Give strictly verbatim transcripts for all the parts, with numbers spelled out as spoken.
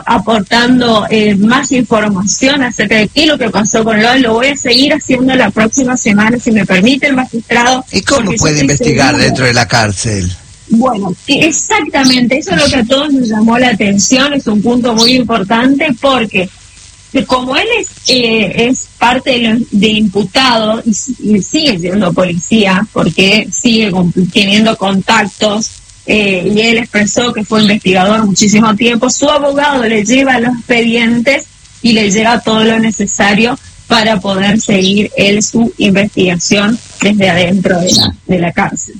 aportando eh, más información acerca de qué es lo que pasó con Loan. Lo voy a seguir haciendo la próxima semana, si me permite el magistrado. ¿Y cómo puede investigar seguro dentro de la cárcel? Bueno, exactamente, eso es lo que a todos nos llamó la atención, es un punto muy importante porque como él es eh, es parte de, de imputado y, y sigue siendo policía porque sigue con, teniendo contactos eh, y él expresó que fue investigador muchísimo tiempo, su abogado le lleva los expedientes y le lleva todo lo necesario para poder seguir él su investigación desde adentro de la, de la cárcel.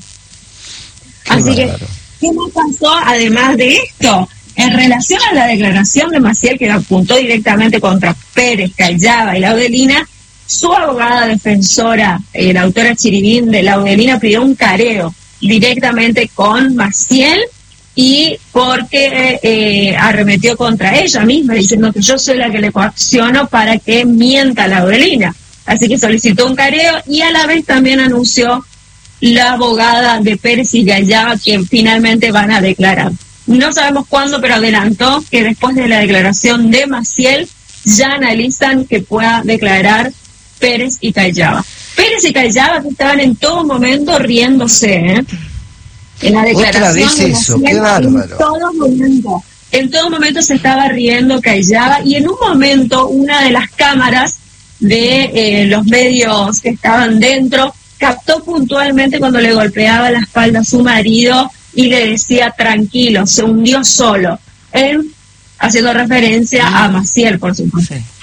Qué Así bárbaro. que, ¿qué nos pasó además de esto? En relación a la declaración de Maciel, que apuntó directamente contra Pérez, Callaba y Laudelina, su abogada defensora, eh, la autora Chiribín de Laudelina, pidió un careo directamente con Maciel y porque eh, arremetió contra ella misma, diciendo que yo soy la que le coacciono para que mienta a Laudelina. Así que solicitó un careo y a la vez también anunció la abogada de Pérez y Callaba que finalmente van a declarar. No sabemos cuándo, pero adelantó que después de la declaración de Maciel ya analizan que pueda declarar Pérez y Callaba. Pérez y Callaba que estaban en todo momento riéndose, ¿eh? En la declaración Otra vez de eso, Maciel, qué bárbaro. En todo momento, en todo momento se estaba riendo Callaba y en un momento una de las cámaras de eh, los medios que estaban dentro captó puntualmente cuando le golpeaba la espalda a su marido y le decía tranquilo, se hundió solo, él haciendo referencia a Maciel, por supuesto. Sí.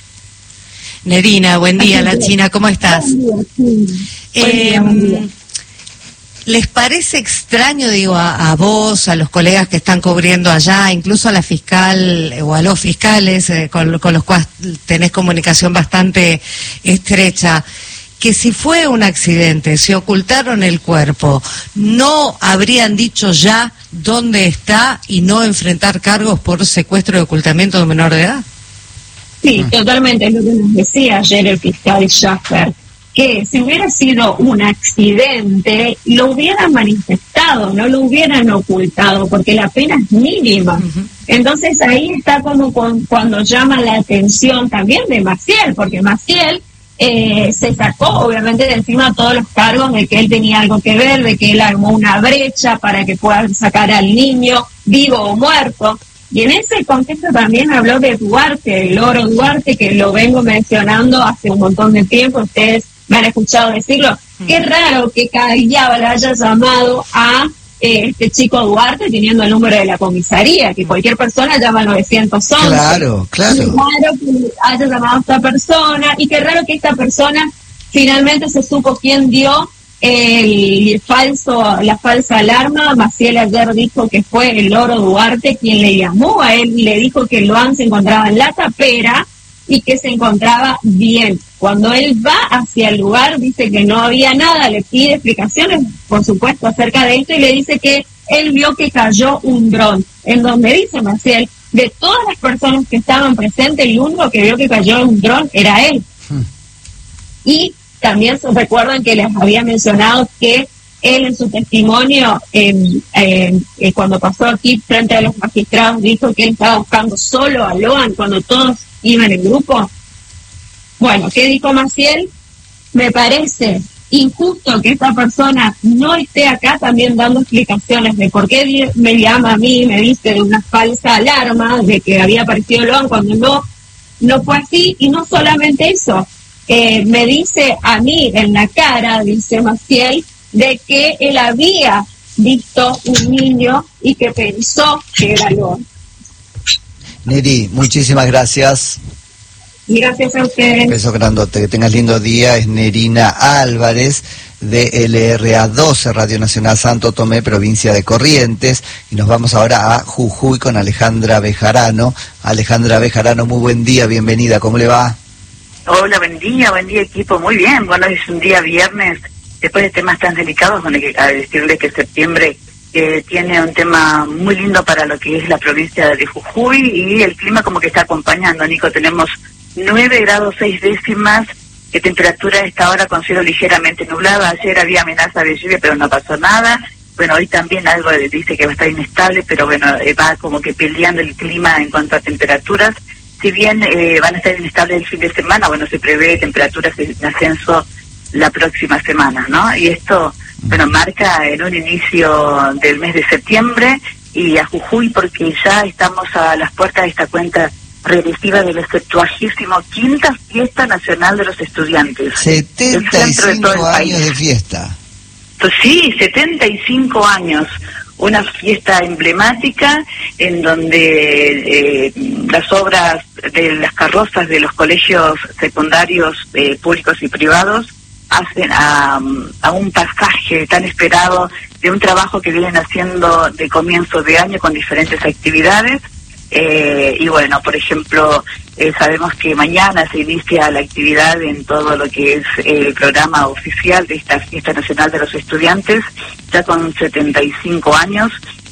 Nerina, buen día, la China, ¿cómo estás? Buen día, sí. Eh, buen día, buen día. ¿Les parece extraño, digo, a, a vos, a los colegas que están cubriendo allá, incluso a la fiscal o a los fiscales eh, con, con los cuales tenés comunicación bastante estrecha, que si fue un accidente, si ocultaron el cuerpo, no habrían dicho ya dónde está y no enfrentar cargos por secuestro y ocultamiento de un menor de edad? Sí, totalmente, es lo que nos decía ayer el fiscal Schaffer, que si hubiera sido un accidente, lo hubieran manifestado, no lo hubieran ocultado, porque la pena es mínima. Uh-huh. Entonces ahí está como con, cuando llama la atención también de Maciel, porque Maciel Eh, se sacó obviamente de encima todos los cargos de que él tenía algo que ver, de que él armó una brecha para que puedan sacar al niño vivo o muerto, y en ese contexto también habló de Duarte, el Loro Duarte, que lo vengo mencionando hace un montón de tiempo, ustedes me han escuchado decirlo. Mm. Qué raro que Callaba le haya llamado a eh, este chico Duarte teniendo el número de la comisaría, que cualquier persona llama al nueve once. Claro, claro. Qué raro que haya llamado a esta persona, y qué raro que esta persona finalmente se supo quién dio el falso, la falsa alarma. Maciel ayer dijo que fue el Loro Duarte quien le llamó a él y le dijo que Loan se encontraba en la tapera y que se encontraba bien. Cuando él va hacia el lugar, dice que no había nada, le pide explicaciones, por supuesto, acerca de esto, y le dice que él vio que cayó un dron, en donde dice Maciel, de todas las personas que estaban presentes, el único que vio que cayó un dron era él. Hmm. Y también se recuerdan que les había mencionado que él en su testimonio, eh, eh, eh, cuando pasó aquí frente a los magistrados, dijo que él estaba buscando solo a Loan cuando todos iban en grupo. Bueno, ¿qué dijo Maciel? Me parece injusto que esta persona no esté acá también dando explicaciones de por qué me llama a mí, me dice de una falsa alarma de que había aparecido Loan cuando no, no fue así. Y no solamente eso, eh, me dice a mí en la cara, dice Maciel, de que él había visto un niño y que pensó que era Loan. Neri, muchísimas gracias. Y gracias a ustedes. Un beso grandote, que tengas lindo día. Es Nerina Álvarez de L R A doce, Radio Nacional Santo Tomé, provincia de Corrientes. Y nos vamos ahora a Jujuy con Alejandra Bejarano. Alejandra Bejarano, muy buen día, bienvenida, ¿cómo le va? Hola, buen día, buen día equipo, muy bien. Bueno, es un día viernes, después de temas tan delicados, donde hay que decirle que septiembre eh, tiene un tema muy lindo para lo que es la provincia de Jujuy, y el clima como que está acompañando, Nico. Tenemos nueve grados seis décimas de temperatura a esta hora, con cielo ligeramente nublado. Ayer había amenaza de lluvia, pero no pasó nada. bueno, hoy también algo dice que va a estar inestable, pero bueno, eh, va como que peleando el clima en cuanto a temperaturas. Si bien eh, van a estar inestables el fin de semana, bueno, se prevé temperaturas en ascenso la próxima semana, ¿no? Y esto, bueno, marca en un inicio del mes de septiembre y a Jujuy porque ya estamos a las puertas de esta cuenta regresiva de la septuagésimo quinta Fiesta Nacional de los Estudiantes. setenta y cinco años de fiesta. Pues sí, setenta y cinco años. Una fiesta emblemática en donde eh, las obras de las carrozas de los colegios secundarios eh, públicos y privados hacen a, a un pasaje tan esperado de un trabajo que vienen haciendo de comienzo de año con diferentes actividades. Eh, y bueno, por ejemplo, eh, sabemos que mañana se inicia la actividad en todo lo que es eh, el programa oficial de esta Fiesta Nacional de los Estudiantes, ya con setenta y cinco años,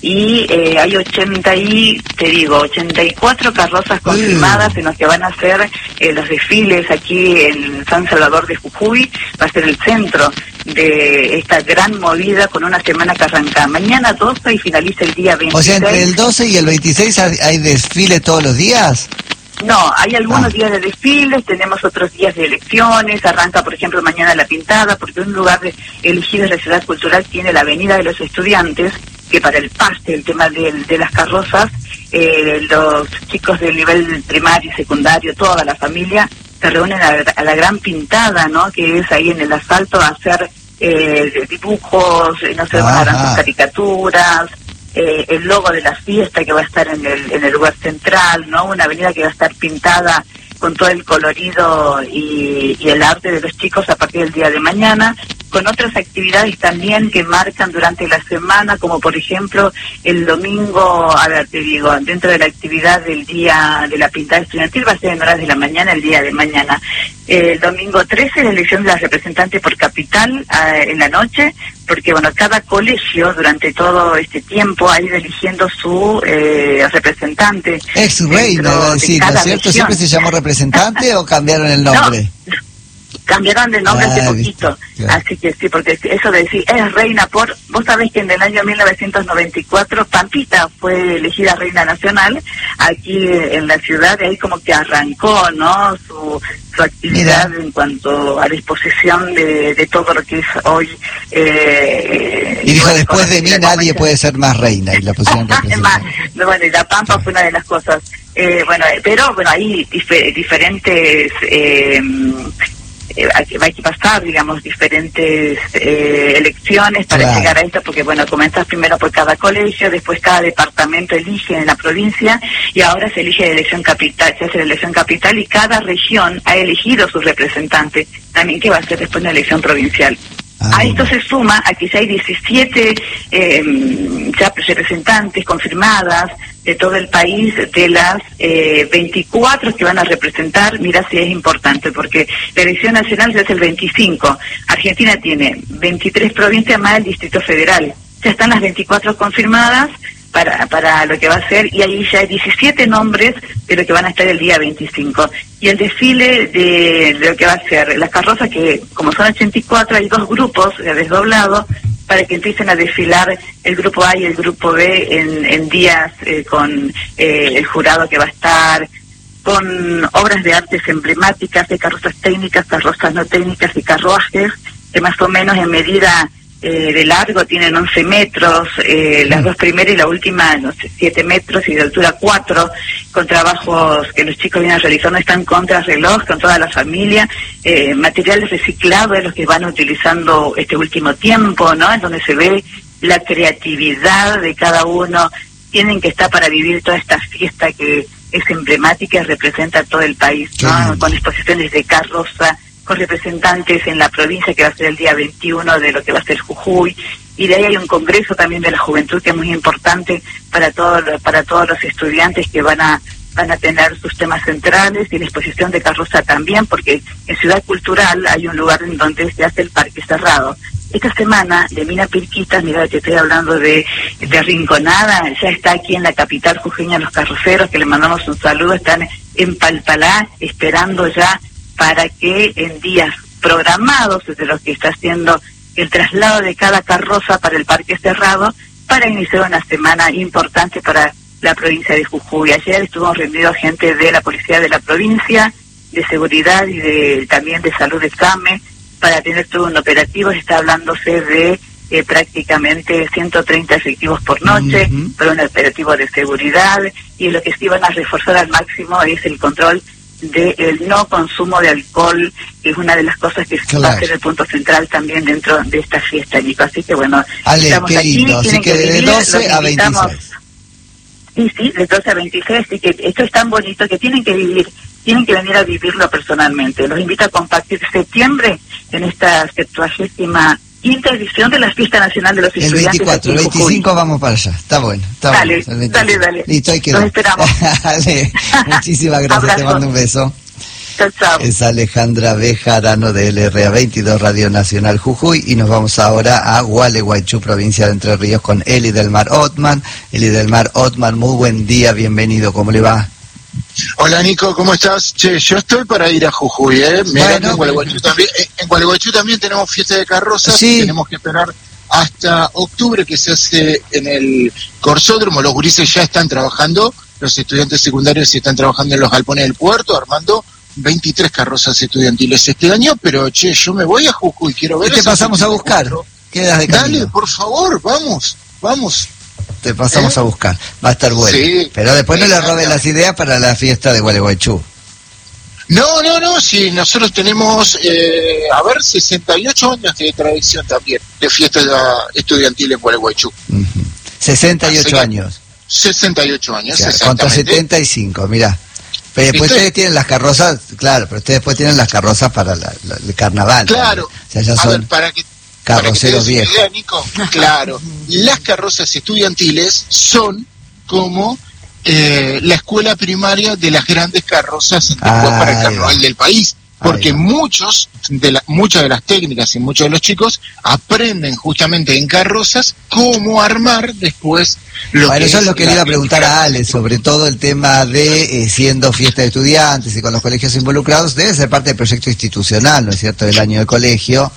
y eh, hay ochenta y, te digo, ochenta y cuatro carrozas confirmadas en los que van a hacer eh, los desfiles aquí en San Salvador de Jujuy. Va a ser el centro de esta gran movida con una semana que arranca mañana doce y finaliza el día veintiséis. O sea, entre el doce y el veintiséis hay, hay desfile todos los días. No, hay algunos ah. días de desfiles, tenemos otros días de elecciones, arranca por ejemplo mañana la pintada, porque un lugar de, elegido en la ciudad cultural tiene la Avenida de los Estudiantes, que para el paste, el tema de, de las carrozas, eh, los chicos del nivel primario y secundario, toda la familia, se reúnen a, a la gran pintada, ¿no? Que es ahí en el asfalto a hacer eh, dibujos, no sé, van a hacer caricaturas, eh, el logo de la fiesta que va a estar en el, en el lugar central, ¿no? Una avenida que va a estar pintada con todo el colorido y, y el arte de los chicos a partir del día de mañana, con otras actividades también que marcan durante la semana, como por ejemplo el domingo, a ver, te digo, dentro de la actividad del día de la pintada estudiantil va a ser en horas de la mañana, el día de mañana. Eh, el domingo trece, la elección de las representantes por capital eh, en la noche, porque bueno, cada colegio durante todo este tiempo ha ido eligiendo su eh, representante. Ex reina, iba a decir, ¿no es cierto? ¿Siempre se llamó representante o cambiaron el nombre? No. Cambiaron de nombre hace ah, poquito, claro. Así que sí, porque eso de decir es reina por... Vos sabés que en el año mil novecientos noventa y cuatro Pampita fue elegida reina nacional aquí en la ciudad, de ahí como que arrancó, ¿no? Su, su actividad Mira. en cuanto a disposición de, de todo lo que es hoy. Eh, y dijo, después de mí nadie puede ser más reina, y la pusieron representante. Bueno, y la Pampa sí. fue una de las cosas. Eh, bueno, pero bueno, hay dif- diferentes... Eh, hay que pasar, digamos, diferentes eh, elecciones para claro. llegar a esto, porque bueno, comenzas primero por cada colegio, después cada departamento elige en la provincia, y ahora se elige la elección capital, se hace la elección capital, y cada región ha elegido su representante, también que va a ser después una elección provincial. Ah, a esto se suma a que ya hay diecisiete eh, ya representantes confirmadas de todo el país, de las eh, veinticuatro que van a representar. Mira si es importante, porque la elección nacional ya es el veinticinco. Argentina tiene veintitrés provincias más el Distrito Federal. Ya están las veinticuatro confirmadas para para lo que va a ser, y ahí ya hay diecisiete nombres de lo que van a estar el día veinticinco. Y el desfile de, de lo que va a ser las carrozas, que como son ochenta y cuatro, hay dos grupos desdoblados para que empiecen a desfilar el grupo A y el grupo B en, en días eh, con eh, el jurado que va a estar, con obras de artes emblemáticas, de carrozas técnicas, carrozas no técnicas y carruajes, que más o menos en medida eh, de largo tienen once metros, eh, las dos primeras y la última, no sé, siete metros, y de altura cuatro, con trabajos que los chicos vienen realizando, están contra reloj, con toda la familia, eh, materiales reciclados, los que van utilizando este último tiempo, ¿no? En donde se ve la creatividad de cada uno. Tienen que estar para vivir toda esta fiesta que es emblemática y representa a todo el país, ¿no? Con exposiciones de carroza, con representantes en la provincia, que va a ser el día veintiuno de lo que va a ser Jujuy, y de ahí hay un congreso también de la juventud que es muy importante para todos para todos los estudiantes que van a van a tener sus temas centrales, y la exposición de carroza también, porque en Ciudad Cultural hay un lugar en donde se hace el parque cerrado. Esta semana, de Mina Pirquitas, mira, te estoy hablando de, de Rinconada, ya está aquí en la capital jujeña los carroceros, que le mandamos un saludo, están en Palpalá esperando ya para que en días programados, desde los que está haciendo el traslado de cada carroza para el parque cerrado para iniciar una semana importante para la provincia de Jujuy. Ayer estuvimos reunidos gente de la policía de la provincia, de seguridad y de también de salud de SAME, para tener todo un operativo. Está hablándose de eh, prácticamente ciento treinta efectivos por noche, uh-huh. para un operativo de seguridad, y lo que sí van a reforzar al máximo es el control del no consumo de alcohol, que es una de las cosas que claro. va a ser el punto central también dentro de esta fiesta, Nico. Así que bueno, Ale, estamos qué aquí, lindo. Así que de vivir, doce a veintiséis. Sí, sí, de doce a veintiséis, así que esto es tan bonito que tienen que vivir, tienen que venir a vivirlo personalmente. Los invito a compartir septiembre en esta septuagésima quinta edición de la Fiesta Nacional de los Estudiantes. El veinticuatro, el veinticinco vamos para allá, está bueno. Está dale, bueno, dale, dale. Listo, ahí quedó. Los esperamos. Dale, muchísimas gracias, te mando un beso. Chao, chao. Es Alejandra Bejarano de L R A veintidós Radio Nacional Jujuy, y nos vamos ahora a Gualeguaychú, provincia de Entre Ríos, con Eli del Mar Otman. Eli del Mar Otman, muy buen día, bienvenido, ¿cómo le va? Hola Nico, ¿cómo estás? Che, yo estoy para ir a Jujuy, ¿eh? Mirá, bueno, que en Gualeguaychú también, en Gualeguaychú también tenemos fiesta de carrozas, sí. Tenemos que esperar hasta octubre, que se hace en el Corsódromo. Los gurises ya están trabajando, los estudiantes secundarios están trabajando en los galpones del puerto, armando veintitrés carrozas estudiantiles este año, pero che, yo me voy a Jujuy, quiero ver... ¿Y te pasamos a buscar? Quedas de camino. Dale, por favor, vamos, vamos. Te pasamos ¿Eh? a buscar, va a estar bueno. Sí, pero después no le robes las ideas para la fiesta de Gualeguaychú. No, no, no, sí, nosotros tenemos, eh, a ver, sesenta y ocho años de tradición también, de fiesta estudiantil en Gualeguaychú. Uh-huh. sesenta y ocho años. sesenta y ocho años, claro, contra setenta y cinco, mirá. Pero después ustedes tienen las carrozas, claro, pero ustedes después tienen las carrozas para la, la, el carnaval. Claro. O sea, ya son a ver, para que, carroceros para que viejos. Idea, Nico, claro, las carrozas estudiantiles son como eh, la escuela primaria de las grandes carrozas ah, para el carnaval del país. Porque muchos de la, muchas de las técnicas y muchos de los chicos aprenden justamente en carrozas cómo armar después lo bueno, que eso es lo que le iba a preguntar a Ale, estudiantes. sobre todo el tema de eh, siendo fiesta de estudiantes y con los colegios involucrados, debe ser parte del proyecto institucional, ¿no es cierto?, del año de colegio,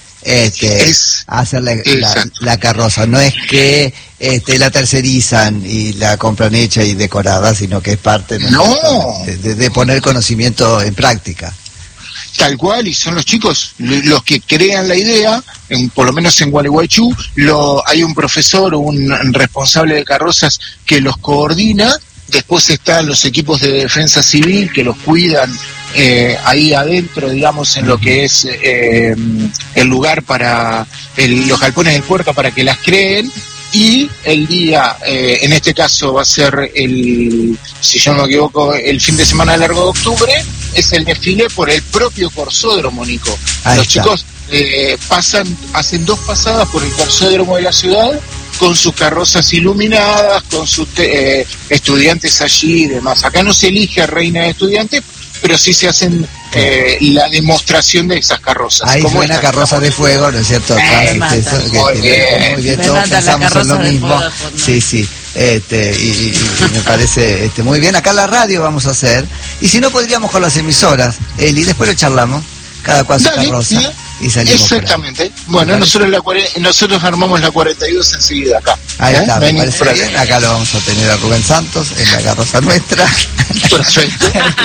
este, es, hacer la, la, la carroza. No es que este, la tercerizan y la compran hecha y decorada, sino que es parte ¿no? No. de, de, de poner conocimiento en práctica. Tal cual, y son los chicos los que crean la idea, en, por lo menos en Gualeguaychú, lo, hay un profesor o un responsable de carrozas que los coordina, después están los equipos de defensa civil que los cuidan eh, ahí adentro, digamos, en lo que es eh, el lugar para el, los galpones del puerto para que las creen. Y el día, eh, en este caso va a ser el, si yo no me equivoco, el fin de semana largo de octubre, es el desfile por el propio Corsódromo, Nico. Ahí Los está. chicos eh, pasan, hacen dos pasadas por el Corsódromo de la ciudad, con sus carrozas iluminadas, con sus eh, estudiantes allí y demás. Acá no se elige a reina de estudiantes, pero sí se hacen eh, la demostración de esas carrozas. Ahí suena esta, carroza de fuego, ¿no es cierto? Eh, Acá, me eso, que muy bien. Muy bien, todos pensamos en lo mismo. Sí, sí. Este, y, y, y me parece este, muy bien. Acá en la radio vamos a hacer. Y si no, podríamos con las emisoras, Eli, después lo charlamos. Cada cual su carroza. ¿Sí? Y salimos. Exactamente. Bueno, nosotros la nosotros armamos la cuarenta y dos enseguida acá. Ahí ¿Eh? está, me parece bien. Acá lo vamos a tener a Rubén Santos en la carroza nuestra. Perfecto.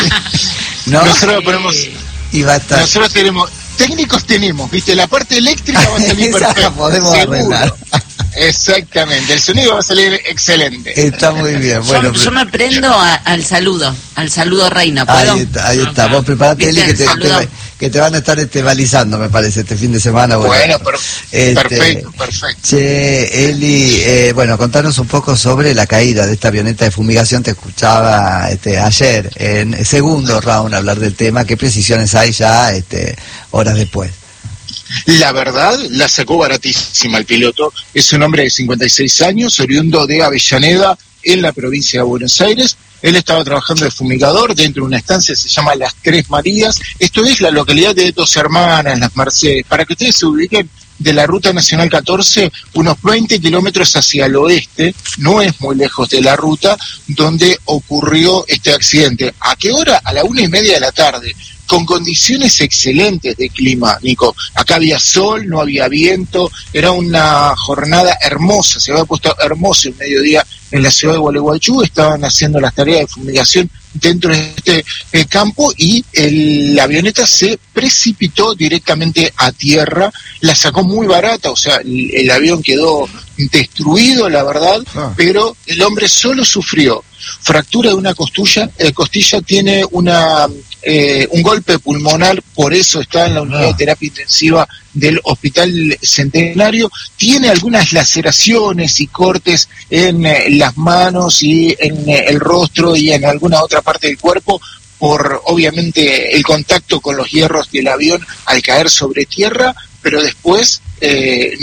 ¿No? Nosotros ponemos. Y va a estar. Nosotros tenemos. Técnicos tenemos, ¿viste? La parte eléctrica va a salir perfecta. La podemos seguro. arreglar. Exactamente, el sonido va a salir excelente. Está muy bien. Bueno, yo, yo me prendo a, al saludo, al saludo reina, ¿puedo? Ahí está, ahí está. Vos preparate, Eli, que te, te, que te van a estar este, balizando, me parece, este fin de semana. Bueno, bueno per, este, perfecto, perfecto. Che, Eli, eh, bueno, contanos un poco sobre la caída de esta avioneta de fumigación. Te escuchaba este, ayer en segundo round hablar del tema. ¿Qué precisiones hay ya este, horas después? La verdad, la sacó baratísima el piloto. Es un hombre de cincuenta y seis años, oriundo de Avellaneda, en la provincia de Buenos Aires. Él estaba trabajando de fumigador dentro de una estancia que se llama Las Tres Marías. Esto es la localidad de Dos Hermanas, Las Mercedes. Para que ustedes se ubiquen, de la Ruta Nacional catorce, unos veinte kilómetros hacia el oeste, no es muy lejos de la ruta, donde ocurrió este accidente. ¿A qué hora? A la una y media de la tarde. con condiciones excelentes de clima, Nico. Acá había sol, no había viento, era una jornada hermosa, se había puesto hermoso el mediodía en la ciudad de Gualeguaychú, estaban haciendo las tareas de fumigación dentro de este eh, campo y el, la avioneta se precipitó directamente a tierra, la sacó muy barata, o sea, el, el avión quedó destruido, la verdad, ah. pero el hombre solo sufrió fractura de una costilla, eh, costilla tiene una eh, un golpe pulmonar, por eso está en la unidad de terapia intensiva del Hospital Centenario, tiene algunas laceraciones y cortes en eh, las manos y en eh, el rostro y en alguna otra parte del cuerpo por obviamente el contacto con los hierros del avión al caer sobre tierra, pero después eh,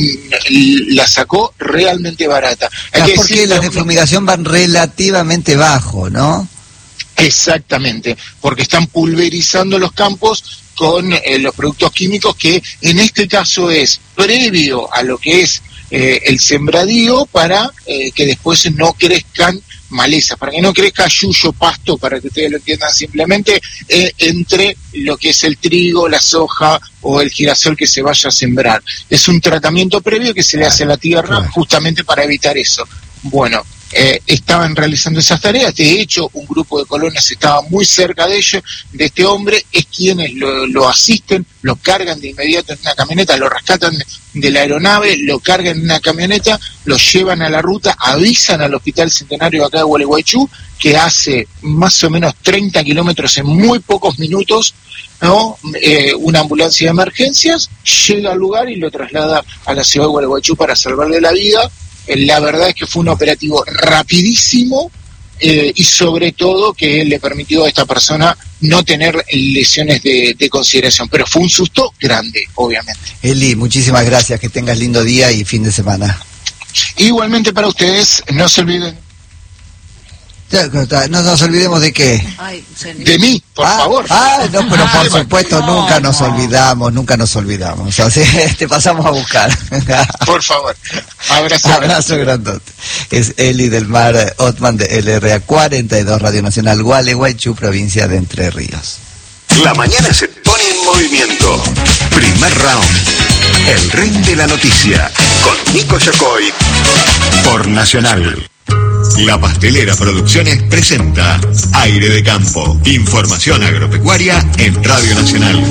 la sacó realmente barata. Hay que porque las de fumigación van relativamente bajo, ¿no? Exactamente, porque están pulverizando los campos con eh, los productos químicos que en este caso es previo a lo que es eh, el sembradío para eh, que después no crezcan malezas, para que no crezca yuyo, pasto, para que ustedes lo entiendan simplemente, eh, entre lo que es el trigo, la soja o el girasol que se vaya a sembrar. Es un tratamiento previo que se le hace a la tierra claro. justamente para evitar eso. Bueno, eh, estaban realizando esas tareas, de hecho un grupo de colonos estaba muy cerca de ellos, de este hombre, es quienes lo, lo asisten, lo cargan de inmediato en una camioneta, lo rescatan de la aeronave, lo cargan en una camioneta, lo llevan a la ruta, avisan al Hospital Centenario acá de Gualeguaychú, que hace más o menos treinta kilómetros en muy pocos minutos, ¿no? Eh, una ambulancia de emergencias llega al lugar y lo traslada a la ciudad de Gualeguaychú para salvarle la vida. La verdad es que fue un operativo rapidísimo eh, y sobre todo que le permitió a esta persona no tener lesiones de, de consideración, pero fue un susto grande, obviamente. Eli, muchísimas gracias, que tengas lindo día y fin de semana. Igualmente para ustedes, no se olviden. No nos olvidemos de qué. Ay, de mí, por ah, favor. Ah, no, pero ah, por supuesto no, nunca nos no. olvidamos, nunca nos olvidamos. O sea, te pasamos a buscar. Por favor. Abrazo. Abrazo grandote. Es Eli del Mar Otman de L R A cuarenta y dos Radio Nacional Gualeguaychú, provincia de Entre Ríos. La mañana se pone en movimiento. Primer round. El ring de la noticia. Con Nico Yacoy. Por Nacional. La Pastelera Producciones presenta Aire de Campo. Información agropecuaria en Radio Nacional.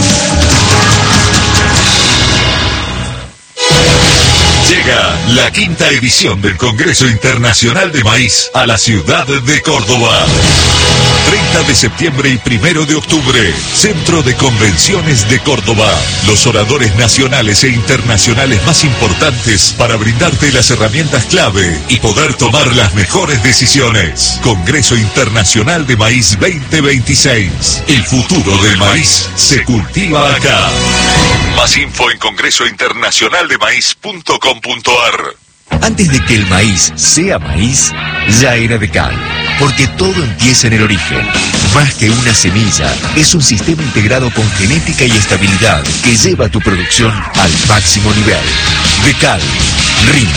Llega la quinta edición del Congreso Internacional de Maíz a la ciudad de Córdoba. treinta de septiembre y primero de octubre, Centro de Convenciones de Córdoba. Los oradores nacionales e internacionales más importantes para brindarte las herramientas clave y poder tomar las mejores decisiones. Congreso Internacional de Maíz veinte veintiséis. El futuro del maíz se cultiva acá. Más info en congreso internacional de maíz punto com punto ar. Antes de que el maíz sea maíz, ya era de cal. Porque todo empieza en el origen. Más que una semilla, es un sistema integrado con genética y estabilidad que lleva tu producción al máximo nivel. Decal, rinde.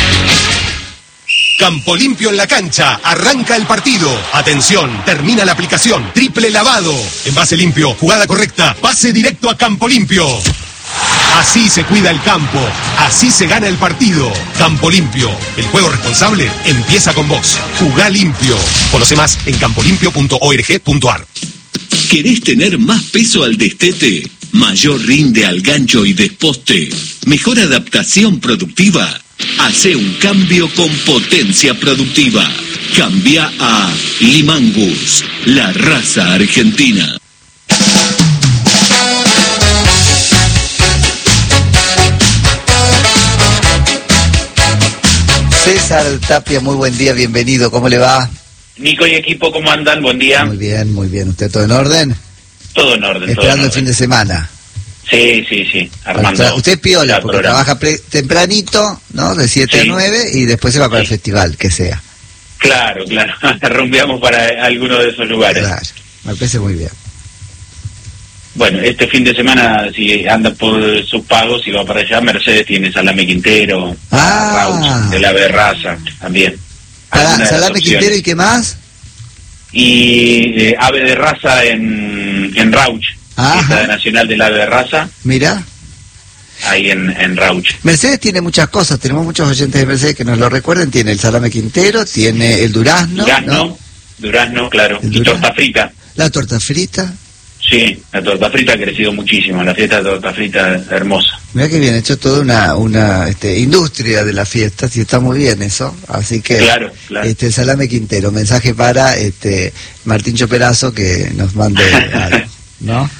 Campo Limpio en la cancha, arranca el partido. Atención, termina la aplicación. Triple lavado. Envase limpio, jugada correcta, pase directo a Campo Limpio. Así se cuida el campo, así se gana el partido. Campo Limpio, el juego responsable empieza con vos. Jugá limpio. Conoce más en campo limpio punto org punto ar. ¿Querés tener más peso al destete? ¿Mayor rinde al gancho y desposte? ¿Mejor adaptación productiva? Hacé un cambio con potencia productiva. Cambia a Limangus, la raza argentina. César Tapia, muy buen día, bienvenido, ¿cómo le va? Nico y equipo, ¿cómo andan? Buen día. Muy bien, muy bien, ¿usted todo en orden? Todo en orden. Esperando todo en orden. El fin de semana. Sí, sí, sí, Armando. Bueno, usted piola, porque programa. trabaja pre tempranito, ¿no? De siete sí. a nueve y después se va para sí. el festival, que sea. Claro, claro, rumbeamos para alguno de esos lugares. Claro, me parece muy bien. Bueno, este fin de semana, si anda por sus pagos, si va para allá, Mercedes tiene Salame Quintero, ah. Rauch, del Ave Raza, también. Sal Salame Quintero, ¿y qué más? Y eh, Ave de Raza en, en Rauch, Fiesta Nacional del Ave de Raza. Mira. Ahí en, en Rauch. Mercedes tiene muchas cosas, tenemos muchos oyentes de Mercedes que nos lo recuerden, tiene el salame quintero, tiene el durazno. Durazno, ¿no? durazno, claro. El y durazno. torta frita. La torta frita. Sí, la torta frita ha crecido muchísimo, la fiesta de torta frita es hermosa. Mira que bien, hecho toda una una este, industria de las fiestas y está muy bien eso, así que claro, claro. este el salame quintero, mensaje para este Martín Choperazo que nos mande algo, ¿no?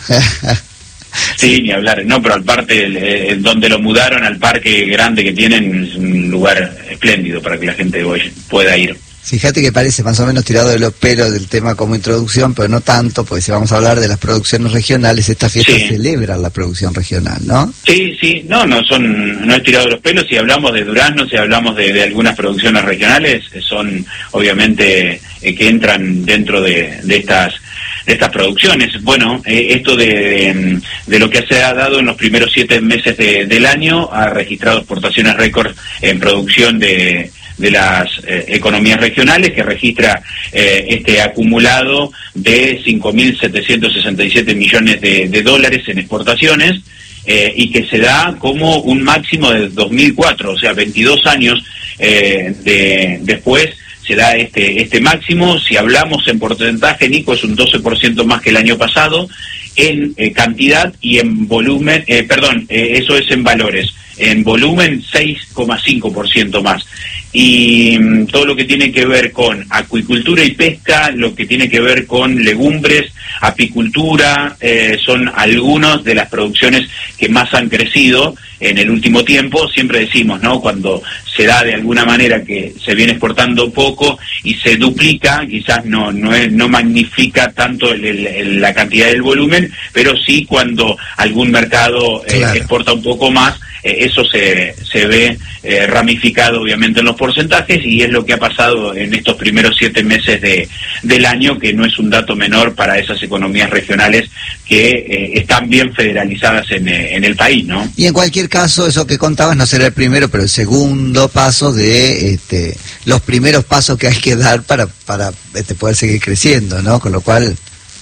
Sí, ni hablar. No, pero aparte, el, el, donde lo mudaron al parque grande que tienen, es un lugar espléndido para que la gente hoy pueda ir. Fíjate que parece más o menos tirado de los pelos del tema como introducción, pero no tanto, porque si vamos a hablar de las producciones regionales, esta fiesta sí. celebra la producción regional, ¿no? Sí, sí, no, no son, no es tirado de los pelos. Si hablamos de durazno, si hablamos de, de algunas producciones regionales, son obviamente eh, que entran dentro de, de estas de estas producciones. Bueno, eh, esto de, de, de lo que se ha dado en los primeros siete meses de, del año, ha registrado exportaciones récord en producción de de las eh, economías regionales, que registra eh, este acumulado de cinco mil setecientos sesenta y siete millones de, de dólares en exportaciones, eh, y que se da como un máximo de dos mil cuatro, o sea, veintidós años eh, de, después se da este este máximo. Si hablamos en porcentaje, Nico, es un doce por ciento más que el año pasado, en eh, cantidad y en volumen, eh, perdón, eh, eso es en valores, en volumen seis coma cinco por ciento más. Y mm, todo lo que tiene que ver con acuicultura y pesca, lo que tiene que ver con legumbres, apicultura, eh, son algunas de las producciones que más han crecido en el último tiempo. Siempre decimos, ¿no?, cuando se da de alguna manera que se viene exportando poco y se duplica, quizás no no, es, no magnifica tanto el, el, el, la cantidad del volumen, pero sí cuando algún mercado eh, claro. exporta un poco más, eh, eso se, se ve eh, ramificado obviamente en los porcentajes, y es lo que ha pasado en estos primeros siete meses de, del año, que no es un dato menor para esas economías regionales que eh, están bien federalizadas en, eh, en el país, ¿no? Y en cualquier caso, eso que contabas no será el primero, pero el segundo paso de este, los primeros pasos que hay que dar para, para este, poder seguir creciendo, ¿no? Con lo cual...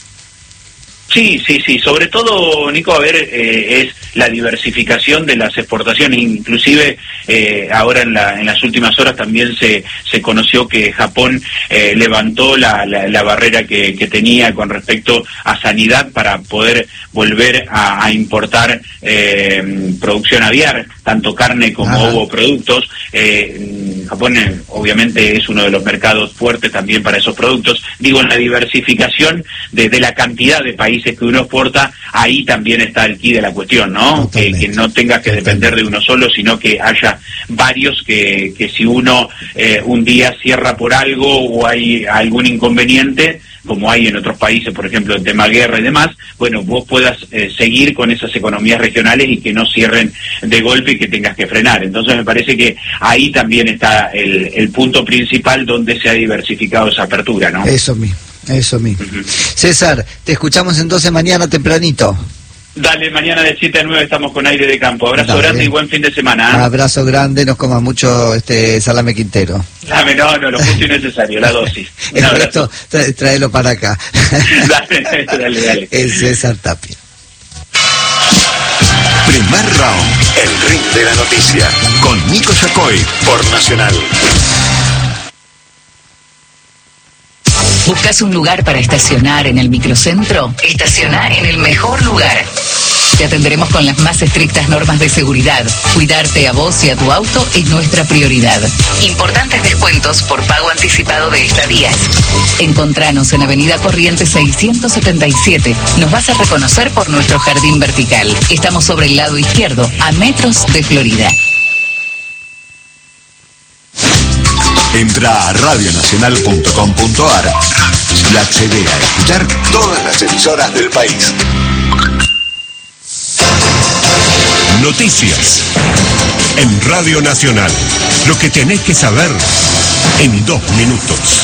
Sí, sí, sí. Sobre todo, Nico, a ver, eh, es la diversificación de las exportaciones. Inclusive, eh, ahora en, la, en las últimas horas también se, se conoció que Japón eh, levantó la, la, la barrera que, que tenía con respecto a sanidad para poder volver a, a importar eh, producción aviar, tanto carne como ah. ovoproductos. Eh, Japón eh, obviamente es uno de los mercados fuertes también para esos productos. Digo, en la diversificación de, de la cantidad de países que uno exporta, ahí también está el quid de la cuestión, ¿no? Que, que no tengas que depender de uno solo, sino que haya varios que, que si uno eh, un día cierra por algo o hay algún inconveniente, como hay en otros países, por ejemplo, el tema guerra y demás, bueno, vos puedas eh, seguir con esas economías regionales y que no cierren de golpe y que tengas que frenar. Entonces me parece que ahí también está el, el punto principal donde se ha diversificado esa apertura, ¿no? Eso mismo. Eso mismo. Uh-huh. César, te escuchamos entonces mañana tempranito. Dale, mañana de siete a nueve estamos con Aire de Campo. Abrazo Dale. grande y buen fin de semana. ¿eh? Abrazo grande, nos comas mucho este salame quintero. Dame, no, no, lo justo y necesario, la dosis. El resto, tra- tráelo para acá. Dale, dale, dale. Es César Tapia. Primer round, el ring de la noticia, con Nico Yacoy, por Nacional. ¿Buscas un lugar para estacionar en el microcentro? Estaciona en el mejor lugar. Te atenderemos con las más estrictas normas de seguridad. Cuidarte a vos y a tu auto es nuestra prioridad. Importantes descuentos por pago anticipado de estadías. Encontranos en Avenida Corrientes seiscientos setenta y siete. Nos vas a reconocer por nuestro jardín vertical. Estamos sobre el lado izquierdo, a metros de Florida. Entra a radio nacional punto com punto a r y accede a escuchar todas las emisoras del país. Noticias en Radio Nacional. Lo que tenés que saber en dos minutos.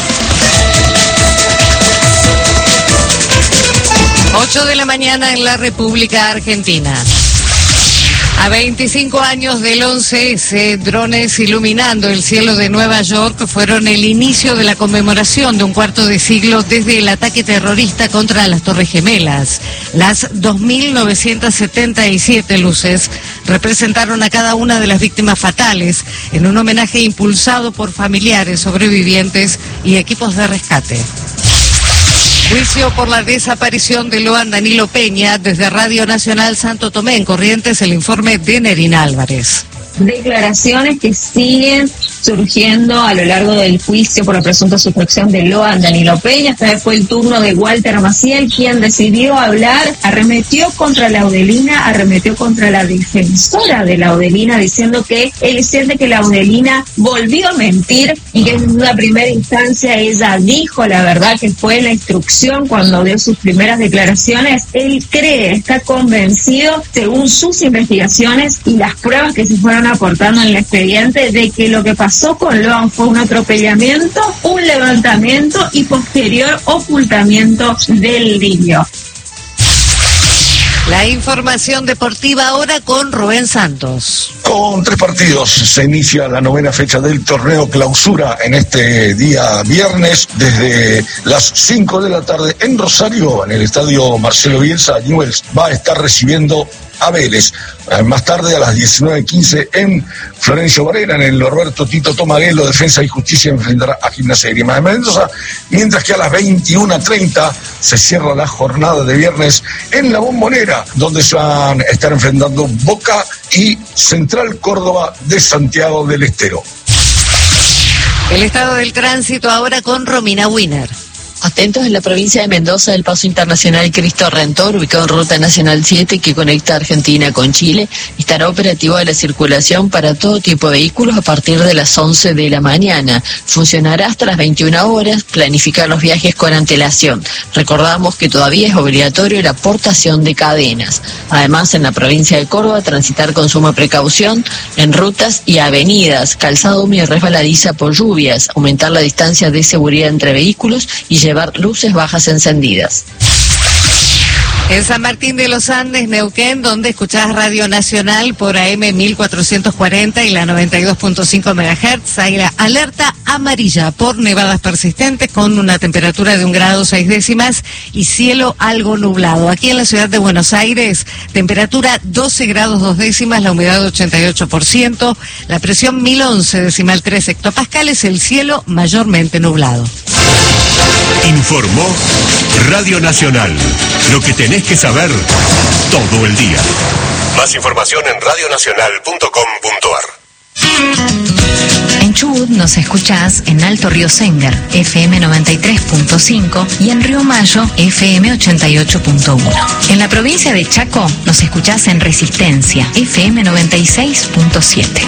ocho de la mañana en la República Argentina. A veinticinco años del once ese, drones iluminando el cielo de Nueva York fueron el inicio de la conmemoración de un cuarto de siglo desde el ataque terrorista contra las Torres Gemelas. Las dos mil novecientas setenta y siete luces representaron a cada una de las víctimas fatales en un homenaje impulsado por familiares, sobrevivientes y equipos de rescate. Juicio por la desaparición de Loan Danilo Peña. Desde Radio Nacional Santo Tomé, en Corrientes, el informe de Nerina Álvarez. Declaraciones que siguen surgiendo a lo largo del juicio por la presunta sustracción de Loan Danilo Peña. Esta vez fue el turno de Walter Maciel, quien decidió hablar, arremetió contra Laudelina, arremetió contra la defensora de Laudelina, diciendo que él siente que Laudelina volvió a mentir y que en una primera instancia ella dijo la verdad, que fue la instrucción cuando dio sus primeras declaraciones. Él cree, está convencido, según sus investigaciones y las pruebas que se fueron aportando en el expediente, de que lo que pasó con Loan fue un atropellamiento, un levantamiento y posterior ocultamiento del niño. La información deportiva ahora con Rubén Santos. Con tres partidos se inicia la novena fecha del torneo Clausura en este día viernes desde las cinco de la tarde en Rosario, en el estadio Marcelo Bielsa. Newell's va a estar recibiendo a Vélez. Más tarde, a las diecinueve quince, en Florencio Varela, en el Norberto Tito Tomaguelo, Defensa y Justicia enfrentará a Gimnasia de Grima de Mendoza, mientras que a las veintiuna treinta se cierra la jornada de viernes en La Bombonera, donde se van a estar enfrentando Boca y Central Córdoba de Santiago del Estero. El estado del tránsito ahora con Romina Wiener. Atentos, en la provincia de Mendoza, el paso internacional Cristo Redentor, ubicado en Ruta Nacional siete, que conecta Argentina con Chile, estará operativo de la circulación para todo tipo de vehículos a partir de las once de la mañana. Funcionará hasta las veintiuna horas, planificar los viajes con antelación. Recordamos que todavía es obligatorio la portación de cadenas. Además, en la provincia de Córdoba, transitar con suma precaución en rutas y avenidas, calzado húmedo y resbaladiza por lluvias, aumentar la distancia de seguridad entre vehículos y llevar luces bajas encendidas. En San Martín de los Andes, Neuquén, donde escuchás Radio Nacional por A M mil cuatrocientos cuarenta y la noventa y dos punto cinco megahertz, hay la alerta amarilla por nevadas persistentes con una temperatura de un grado seis décimas y cielo algo nublado. Aquí en la ciudad de Buenos Aires, temperatura doce grados dos décimas, la humedad ochenta y ocho por ciento, la presión mil once decimal tres hectopascales, el cielo mayormente nublado. Informó Radio Nacional. Lo que tenés que saber todo el día. Más información en radionacional punto com punto ar. En Chubut nos escuchás en Alto Río Sengar, F M noventa y tres punto cinco, y en Río Mayo, F M ochenta y ocho punto uno. En la provincia de Chaco nos escuchás en Resistencia, F M noventa y seis punto siete.